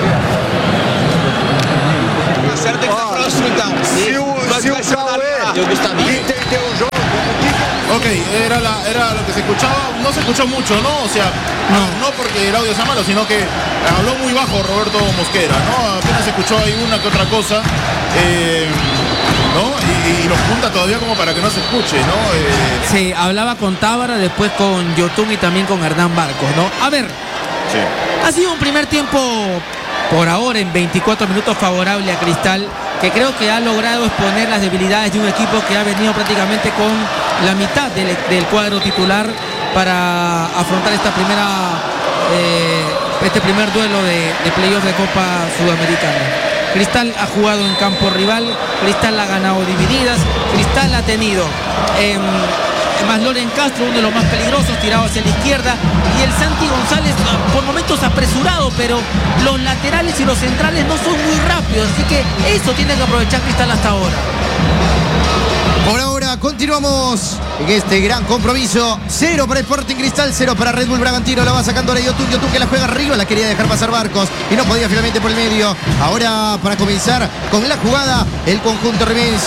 Acerta esta próxima.
Se o se o Cauê entendeu o jogo,
Ok, era, la, era lo que se escuchaba, no se escuchó mucho, ¿no? O sea, no, no porque el audio sea malo, sino que habló muy bajo Roberto Mosquera, ¿no? Apenas se escuchó ahí una que otra cosa, eh, ¿no? Y, y nos junta todavía como para que no se escuche, ¿no? Eh,
Sí, hablaba con Tábara, después con Yotun y también con Hernán Barcos, ¿no? A ver,
sí.
ha sido un primer tiempo, por ahora, en veinticuatro minutos favorable a Cristal, que creo que ha logrado exponer las debilidades de un equipo que ha venido prácticamente con la mitad del, del cuadro titular para afrontar esta primera, eh, este primer duelo de, de playoff de Copa Sudamericana. Cristal ha jugado en campo rival, Cristal ha ganado divididas, Cristal ha tenido eh, más Loren Castro, uno de los más peligrosos, tirado hacia la izquierda, y el Santi González por momentos apresurado, pero los laterales y los centrales no son muy rápidos, así que eso tiene que aprovechar Cristal hasta ahora.
Por ahora continuamos en este gran compromiso. Cero para Sporting Cristal, cero para Red Bull Bragantino. La va sacando ahora Yotun, Yotun que la juega arriba, la quería dejar pasar Barcos y no podía finalmente por el medio. Ahora para comenzar con la jugada, el conjunto rimense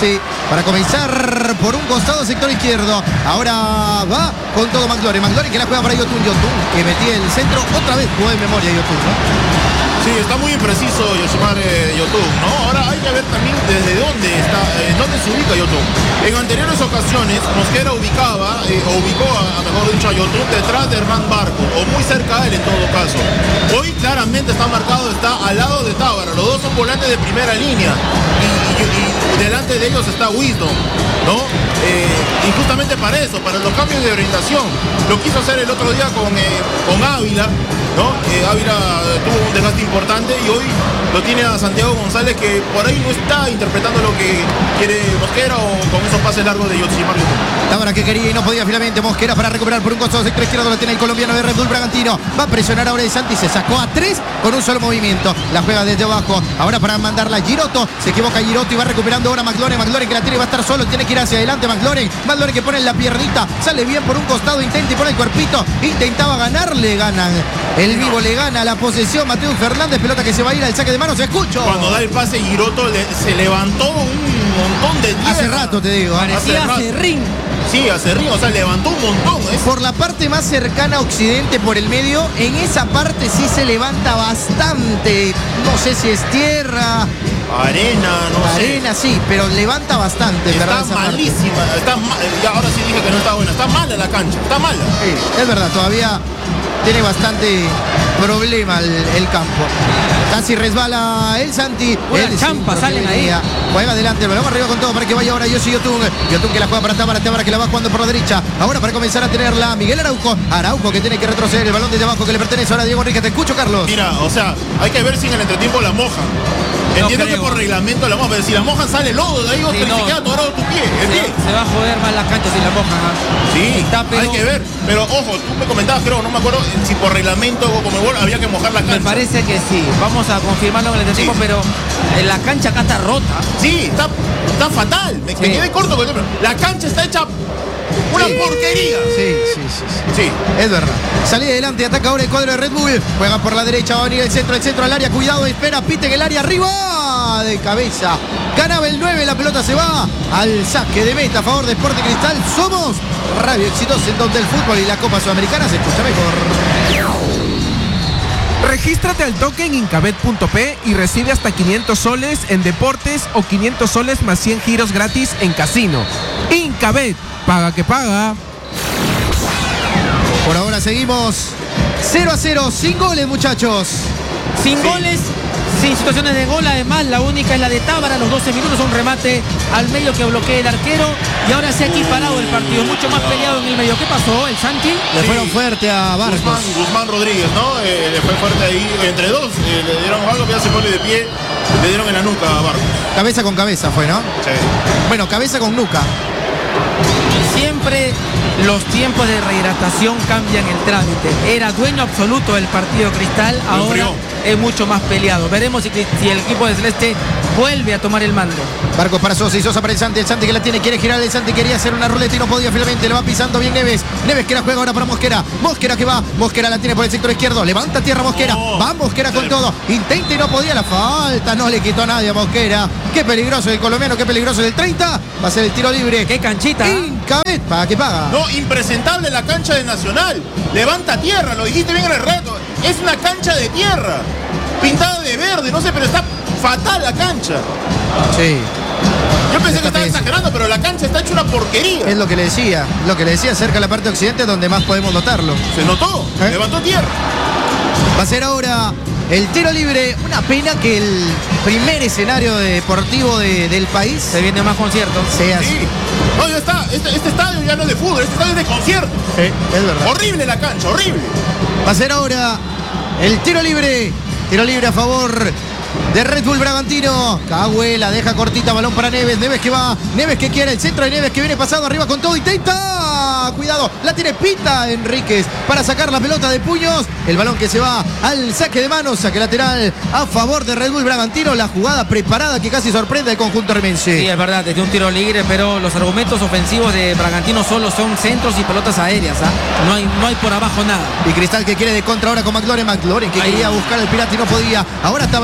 para comenzar por un costado sector izquierdo. Ahora va con todo McLaurin. McLaurin que la juega para Yotun. Yotun que metía el centro. Otra vez jugó de memoria Yotun, ¿no?
Sí, está muy impreciso Yoshimar eh, Yotun, ¿no? Ahora hay que ver también desde dónde está, eh, dónde se ubica Yotun. En anteriores ocasiones, Mosquera ubicaba, eh, o ubicó, a, a mejor dicho, a Yotun detrás de Hernán Barco, o muy cerca de él en todo caso. Hoy claramente está marcado, está al lado de Tábara. Los dos son volantes de primera línea. Y, y, y delante de ellos está Wisdom, ¿no? Eh, y justamente para eso, para los cambios de orientación. Lo quiso hacer el otro día con, eh, con Ávila, ¿no? Eh, Ávila tuvo un desgaste importante y hoy lo tiene a Santiago González, que por ahí no está interpretando lo que quiere Mosquera, o con esos pases largos de Yoshimar Yotun.
Tábara que quería y no podía finalmente. Mosquera para recuperar por un costado sector izquierdo. Lo tiene el colombiano de Red Bull Bragantino. Va a presionar ahora de Santi. Se sacó a tres con un solo movimiento. La juega desde abajo. Ahora para mandarla Giroto. Se equivoca Giroto y va recuperando ahora McLaurin. McLaurin que la tiene, va a estar solo. Tiene que ir hacia adelante McLaurin. McLaurin que pone en la piernita. Sale bien por un costado. Intenta y pone el cuerpito. Intentaba ganar. Le ganan. El vivo le gana la posesión. Mateus Fernández. Pelota que se va a ir al saque de manos. Escucho.
Cuando da el pase Giroto le, se levantó un montón de tierra.
Hace rato te digo.
Parecía Serrín.
Sí, a Cerrín, o sea, levantó un montón. ¿eh?
Por la parte más cercana a Occidente, por el medio, en esa parte sí se levanta bastante. No sé si es tierra,
arena, no
arena,
sé.
sí, pero levanta bastante.
Está
¿verdad?
malísima. Está ma ya ahora sí dije que no está buena. Está mala la cancha, está mala.
Sí, es verdad, todavía tiene bastante problema el, el campo. Casi resbala el Santi.
Una
el
champa,
centro
salen
que
ahí.
venía. Juega adelante, el balón arriba con todo para que vaya ahora Yoshi Yotun. Yotun que la juega para Tábara, Tábara que la va jugando por la derecha. Ahora para comenzar a tenerla Miguel Araujo. Araujo que tiene que retroceder el balón desde abajo que le pertenece ahora a Diego Enrique. Te escucho, Carlos.
Mira, o sea, hay que ver si en el entretiempo la mojan. Entiendo
creo.
que por reglamento la mojan, pero si la mojan sale lodo de ahí,
Sí,
te
no.
se queda atorado tu pie. el pie.
Se, se va a joder más la cancha si la mojan. ¿ah?
Sí,
Está, pero-
hay que ver. Pero ojo, tú me comentabas, creo, no me acuerdo si por reglamento o como gol había que mojar la cancha.
Me parece que sí. Vamos a confirmarlo en el entretiempo,
Sí.
pero en la cancha acá está rota.
Sí, está, está fatal. Me, me
Sí.
quedé corto con el tema. La cancha está hecha una porquería.
Sí, sí, sí, sí.
Sí.
Es verdad. Salí adelante, ataca ahora el cuadro de Red Bull. Juega por la derecha, va a venir el centro, el centro al área. Cuidado, espera, pite en el área arriba. De cabeza. Ganaba el nueve, la pelota se va al saque de meta a favor de Sporting Cristal. Somos Radio Exitosa, en donde el fútbol y la Copa Sudamericana se escucha mejor.
Regístrate al toque en incabet punto pe y recibe hasta quinientos soles en deportes o quinientos soles más cien giros gratis en casino. Incabet, paga que paga.
Por ahora seguimos cero a cero, sin goles, muchachos.
Sin
Sí.
goles, sin situaciones de gol. Además, la única es la de Tábara a los doce minutos. Un remate al medio que bloquea el arquero. Y ahora se ha equiparado el partido. Mucho más peleado en el medio. ¿Qué pasó? ¿El Santi?
Le
Sí.
fueron fuerte a Barcos.
Guzmán, Guzmán Rodríguez, ¿no? Eh, le fue fuerte ahí entre dos. eh, le dieron algo, ya se pone de pie. Le dieron en la nuca a Barcos.
Cabeza con cabeza fue, ¿no?
Sí.
Bueno, cabeza con nuca.
Siempre los tiempos de rehidratación cambian el trámite. Era dueño absoluto del partido Cristal, ahora
enfrió.
es mucho más peleado. Veremos si, si el equipo de Celeste vuelve a tomar el mando.
Barcos para Sosa y Sosa para el Santi. El Santi que la tiene, quiere girar. El Santi quería hacer una ruleta y no podía finalmente. Le va pisando bien Neves. Neves que la juega ahora para Mosquera. Mosquera que va. Mosquera la tiene por el sector izquierdo. Levanta tierra Mosquera.
Oh.
Va Mosquera con todo. Intenta y no podía. La falta no le quitó a nadie a Mosquera. Qué peligroso el colombiano. Qué peligroso el treinta. Va a ser el tiro libre.
¡Qué canchita!
Incabet. ¿Para qué paga?
No, impresentable la cancha de Nacional. Levanta tierra, lo dijiste bien en el rato. Es una cancha de tierra. Pintada de verde, no sé, pero está fatal la cancha.
Sí.
Yo pensé
Está
que estaba
pésimo.
exagerando, pero la cancha está hecha una porquería.
Es lo que le decía. Lo que le decía cerca de la parte occidente donde más podemos notarlo.
Se notó,
¿Eh?
levantó tierra.
Va a ser ahora el tiro libre. Una pena que el primer escenario deportivo de- del país
Se viene más conciertos.
sea así.
Sí. No, ya está. Este, este estadio ya no es de fútbol, este estadio es de concierto.
Es verdad.
Horrible la cancha, horrible.
Va a ser ahora el tiro libre. Tiro libre a favor de Red Bull Bragantino. Cagüe la deja cortita, balón para Neves. Neves que va, Neves que quiere el centro de Neves que viene pasando arriba con todo. Intenta, cuidado, la tiene Pita Enríquez para sacar la pelota de puños. El balón que se va al saque de manos, saque lateral a favor de Red Bull Bragantino. La jugada preparada que casi sorprende al conjunto armense.
Sí, es verdad, desde un tiro libre, pero los argumentos ofensivos de Bragantino solo son centros y pelotas aéreas. ¿ah? No hay, no hay por abajo nada.
Y Cristal que quiere de contra ahora con McLaurin. McLaurin que
Ahí.
quería buscar el pirata y no podía. Ahora Tábara, Tábara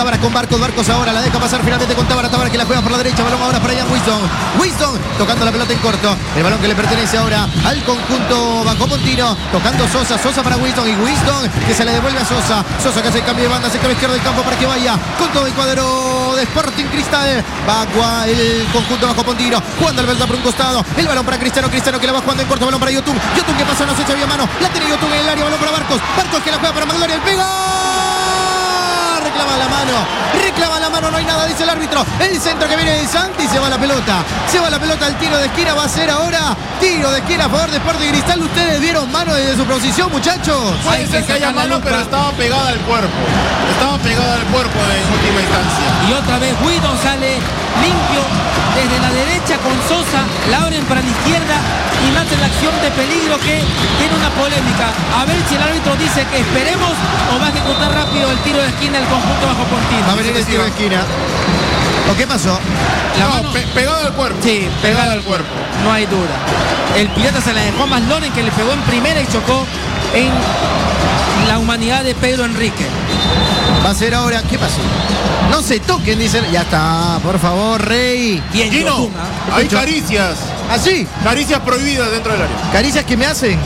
Tábara con Barcos, Barcos ahora la deja pasar finalmente con Tábara, Tábara que la juega por la derecha, balón ahora para Ian Winston, Winston tocando la pelota en corto, el balón que le pertenece ahora al conjunto Bajomontino, tocando Sosa, Sosa para Winston y Winston que se le devuelve a Sosa, Sosa que hace el cambio de banda, sector izquierdo del campo para que vaya con todo el cuadro de Sporting Cristal, va el conjunto Bajomontino, jugando la pelota por un costado, el balón para Cristiano, Cristiano que la va jugando en corto, balón para Yotun, Yotun que pasa, no se echa bien mano, la tiene Yotun en el área, balón para Barcos, Barcos que la juega para Magloria, el pega. Reclama la mano, reclama la mano, no hay nada, dice el árbitro. El centro que viene de Santi, se va la pelota. Se va la pelota al tiro de esquina, va a ser ahora tiro de esquina a favor de Sporting Cristal. ¿Ustedes vieron mano desde su posición, muchachos?
Puede ser que haya mano, pero estaba pegada al cuerpo. Estaba pegada al cuerpo en última instancia.
Y otra vez Guido sale limpio desde la derecha con Sosa, la abren para la izquierda y nace la acción de peligro que tiene una polémica. A ver si el árbitro dice que esperemos o va a ejecutar rápido el tiro de esquina del conjunto Bajomontino.
Va a venir el tiro de esquina. ¿O qué pasó?
La
no,
mano...
pe pegada al cuerpo.
Sí,
pegada al cuerpo.
No hay duda. El pirata se la dejó a Loren, que le pegó en primera y chocó en la humanidad de Pedro Enrique.
Va a ser ahora, ¿qué pasó? No se toquen, dicen. Ya está, por favor, Rey.
Bien,
Gino,
Yotun, ¿eh?
hay caricias.
¿Así?
Caricias prohibidas dentro del área.
¿Caricias que me hacen?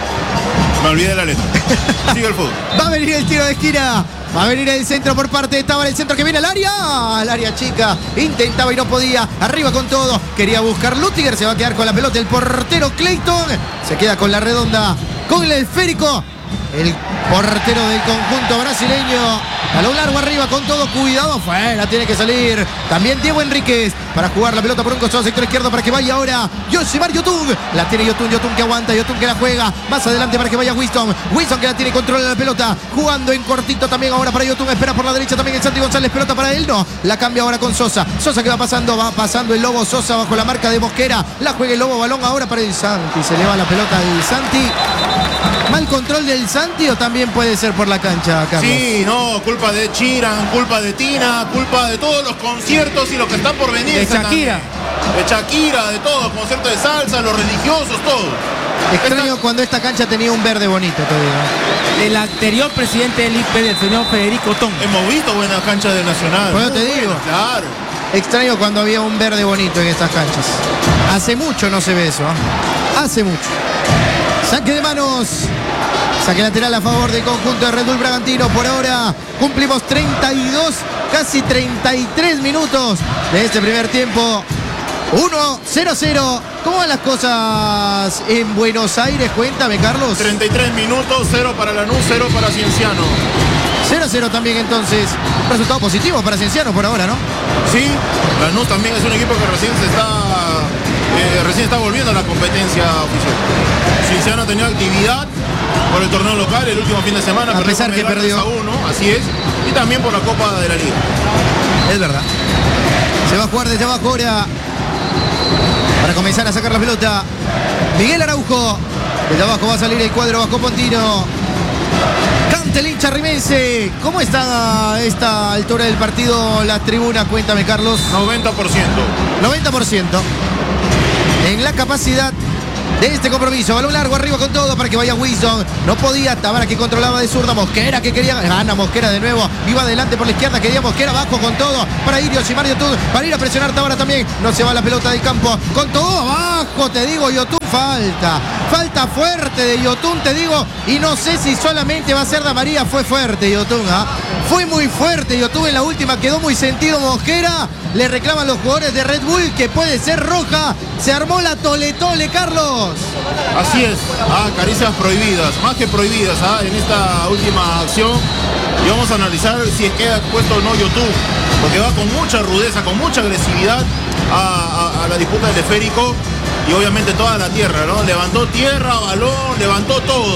Me olvidé de la letra. Sigue el fútbol.
Va a venir el tiro de esquina. Va a venir el centro por parte de Tábara, el centro que viene al área, al área chica, intentaba y no podía, arriba con todo, quería buscar Lutiger, se va a quedar con la pelota, el portero Clayton, se queda con la redonda, con el esférico, el portero del conjunto brasileño, balón largo arriba con todo, cuidado, afuera, tiene que salir, también Diego Enríquez, para jugar la pelota por un costado sector izquierdo para que vaya ahora Yoshimar Yotun, la tiene Yotun, Yotun que aguanta, Yotun que la juega, más adelante para que vaya Winston, Winston que la tiene, controla la pelota, jugando en cortito también ahora para Yotun, espera por la derecha también el Santi González, pelota para él, no, la cambia ahora con Sosa, Sosa que va pasando, va pasando el Lobo Sosa bajo la marca de Mosquera, la juega el Lobo, balón ahora para el Santi, se le va la pelota al Santi, mal control del Santi o también puede ser por la cancha, Carlos.
Sí, no, culpa de Chiran, culpa de Tina, culpa de todos los conciertos y los que están por venir.
De Shakira.
De Shakira, de todo, conciertos de salsa, los religiosos, todo.
Extraño esta... cuando esta cancha tenía un verde bonito todavía.
El anterior presidente del I P E, el señor Federico Tom.
Hemos visto buenas canchas del Nacional.
Bueno, te digo.
Claro.
Extraño cuando había un verde bonito en estas canchas. Hace mucho no se ve eso, ¿eh? Hace mucho. Saque de manos. Saque lateral a favor del conjunto de Red Bull Bragantino. Por ahora cumplimos treinta y dos, casi treinta y tres minutos de este primer tiempo. uno cero cero. ¿Cómo van las cosas en Buenos Aires? Cuéntame, Carlos.
treinta y tres minutos, cero para Lanús, cero para Cienciano.
cero cero también entonces. Resultado positivo para Cienciano por ahora, ¿no?
Sí, Lanús también es un equipo que recién se está eh, recién está volviendo a la competencia oficial. Cienciano tenía actividad por el torneo local el último fin de semana.
A pesar que perdió.
A uno, así es. Y también por la Copa de la Liga.
Es verdad. Se va a jugar desde abajo ahora. Para comenzar a sacar la pelota. Miguel Araujo. Desde abajo va a salir el cuadro Bajomontino. Canta el hincha rimense. ¿Cómo está a esta altura del partido la tribuna? Cuéntame, Carlos.
noventa por ciento.
noventa por ciento. En la capacidad de este compromiso, balón largo arriba con todo para que vaya Winston, no podía, Tábara que controlaba de zurda, Mosquera que quería, gana Mosquera de nuevo, iba adelante por la izquierda, quería Mosquera abajo con todo, para ir Yoshimar Yotun, para ir a presionar Tábara también, no se va la pelota del campo, con todo abajo, te digo, Yotun falta, falta fuerte de Yotun, te digo, y no sé si solamente va a ser de María, fue fuerte Yotun, ¿ah? Fue muy fuerte Yotun en la última, quedó muy sentido Mosquera, le reclaman los jugadores de Red Bull que puede ser roja, se armó la tole tole, Carlos.
Así es, ah, caricias prohibidas, más que prohibidas ah, en esta última acción. Y vamos a analizar si queda expuesto o no Yotun, porque va con mucha rudeza, con mucha agresividad a, a, a la disputa del esférico y obviamente toda la tierra, ¿no? Levantó tierra, balón, levantó todo.